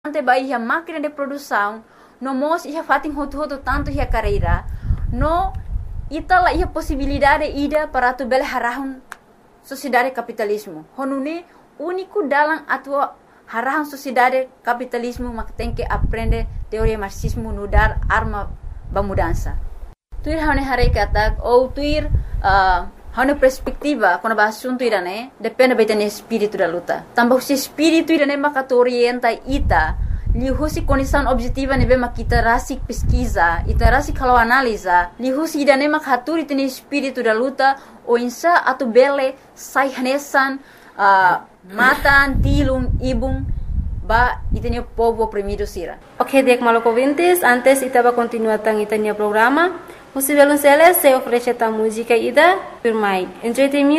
ante baí a máquina de produção, no mos ia fatin hotu tanto ia carreira, no itala ia possibilidade ida para tu bel harahun sociedade capitalismo. Honune único dalam atua harahun sociedade capitalismo mak tem que aprender teoria marxismo no dar arma ba mudança. Tuir hane hare kata ou tuir hane perspectiva quando ba assunto irane depende betene espírito da luta. Tambah se espírito irane maka orienta ita lihusi condição objetiva nebe makita rasik pesquisa, ita rasik kalau analisa, lihusi idane mak haturi tene espírito da luta o insa atu bele sai hanesan matan tilum ibung ba itene povo oprimido sira. Ok, dek malo ouvintes, antes ita va continuar tang itania programa. Você vai se oferecer a música ida, firmai. Entretenimento